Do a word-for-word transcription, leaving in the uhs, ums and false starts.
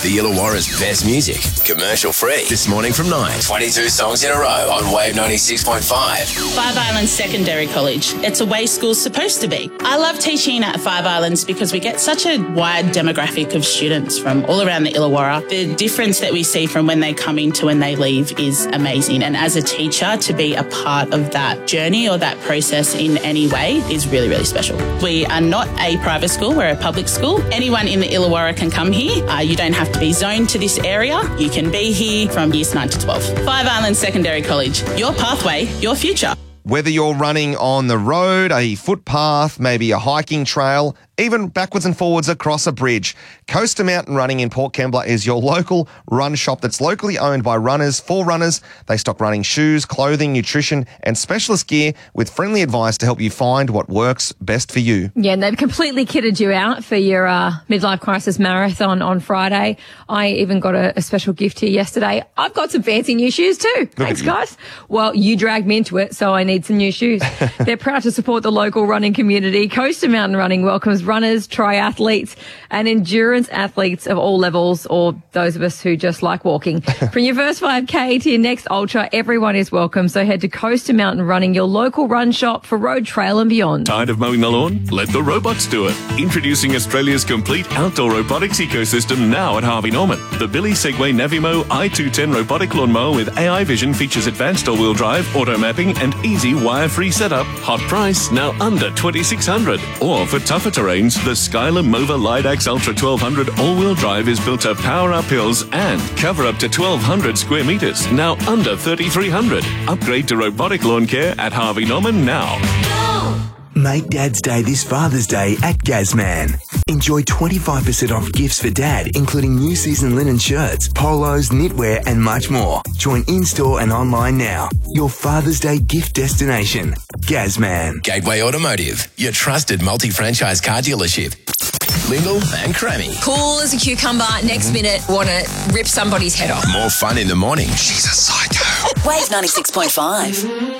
The Illawarra's best music, commercial free. This morning from nine. twenty-two songs in a row on Wave ninety-six point five. Five Islands Secondary College. It's a way school's supposed to be. I love teaching at Five Islands because we get such a wide demographic of students from all around the Illawarra. The difference that we see from when they come in to when they leave is amazing. And as a teacher, to be a part of that journey or that process in any way is really, really special. We are not a private school, we're a public school. Anyone in the Illawarra can come here. Uh, you don't have to be zoned to this area. You can be here from years nine to twelve. Five Islands Secondary College. Your pathway, your future. Whether you're running on the road, a footpath, maybe a hiking trail, even backwards and forwards across a bridge, Coaster Mountain Running in Port Kembla is your local run shop that's locally owned by runners for runners. They stock running shoes, clothing, nutrition and specialist gear with friendly advice to help you find what works best for you. Yeah, and they've completely kitted you out for your uh, midlife crisis marathon on Friday. I even got a, a special gift here yesterday. I've got some fancy new shoes too. Look Thanks, guys. Well, you dragged me into it, so I need some new shoes. They're proud to support the local running community. Coaster Mountain Running welcomes runners, triathletes and endurance athletes of all levels, or those of us who just like walking. From your first five K to your next ultra, everyone is welcome. So head to Coaster Mountain Running, your local run shop for road, trail and beyond. Tired of mowing the lawn? Let the robots do it. Introducing Australia's complete outdoor robotics ecosystem now at Harvey Norman. The Billy Segway Navimo i two ten robotic lawnmower with A I vision features advanced all-wheel drive, auto mapping and easy wire-free setup. Hot price, now under twenty-six hundred dollars. Or for tougher terrains, the Skylar Mova Lidax Ultra twelve hundred all-wheel drive is built to power up hills and cover up to twelve hundred square metres, now under thirty-three hundred dollars. Upgrade to robotic lawn care at Harvey Norman now. Make Dad's Day this Father's Day at Gazman. Enjoy twenty-five percent off gifts for Dad, including new season linen shirts, polos, knitwear and much more. Join in-store and online now. Your Father's Day gift destination. Gazman. Gateway Automotive, your trusted multi-franchise car dealership. Lingle and Crammy. Cool as a cucumber. Next minute, want to rip somebody's head off. More fun in the morning. She's a psycho. Wave ninety-six point five.